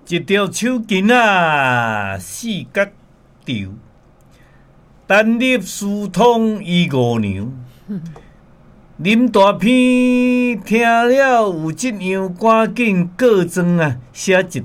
一条手巾仔四角条，单粒疏通伊五娘。啉大片，听了有这样，赶紧过庄啊，写一